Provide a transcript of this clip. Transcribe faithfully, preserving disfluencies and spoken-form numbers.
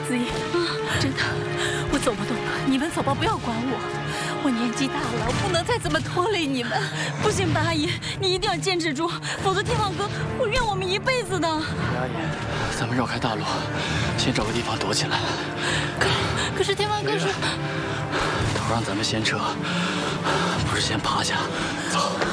子怡，啊，真的，我走不动了，你们走吧，不要管我。我年纪大了，我不能再这么拖累你们。不行，白阿姨，你一定要坚持住，否则天放哥会怨我们一辈子的。 白阿姨，咱们绕开大路，先找个地方躲起来。 可可是天放哥是， 头让咱们先撤，不是先趴下。走。